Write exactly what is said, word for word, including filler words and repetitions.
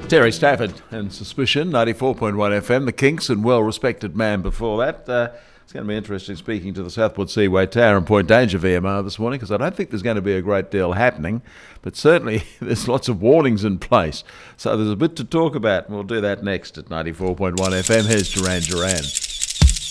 Terry Stafford and Suspicion, ninety-four point one F M, the Kinks and well-respected man before that. Uh, it's going to be interesting speaking to the Southport Seaway Tower and Point Danger V M R this morning, because I don't think there's going to be a great deal happening, but certainly there's lots of warnings in place. So there's a bit to talk about, and we'll do that next at ninety-four point one F M. Here's Duran Duran.